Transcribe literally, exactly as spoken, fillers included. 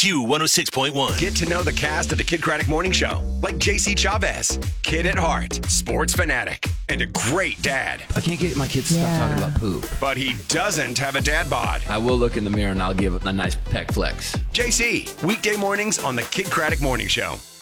Q one oh six point one. Get to know the cast of the Kid Craddock Morning Show, like J C Chavez, kid at heart, sports fanatic, and a great dad. I can't get my kids to Yeah. stop talking about poop. But he doesn't have a dad bod. I will look in the mirror and I'll give a nice peck flex. J C, weekday mornings on the Kid Craddock Morning Show.